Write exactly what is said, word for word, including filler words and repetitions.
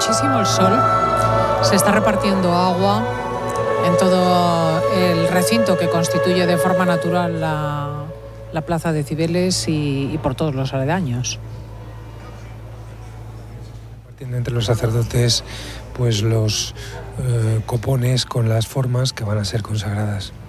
muchísimo el sol, se está repartiendo agua en todo el recinto que constituye de forma natural la, la plaza de Cibeles y, y por todos los aledaños. Repartiendo entre los sacerdotes pues los eh, copones con las formas que van a ser consagradas.